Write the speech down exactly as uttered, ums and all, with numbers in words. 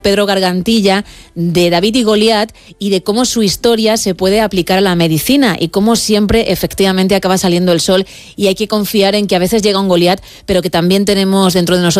Pedro Gargantilla, de David y Goliat y de cómo su historia se puede aplicar a la medicina y cómo siempre efectivamente acaba saliendo el sol y hay que confiar en que a veces llega un Goliat, pero que también tenemos dentro de nosotros